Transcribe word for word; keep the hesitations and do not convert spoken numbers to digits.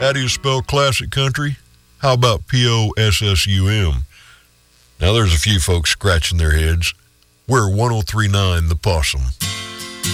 How do you spell classic country? How about P O S S U M? Now there's a few folks scratching their heads. We're one oh three point nine The Possum.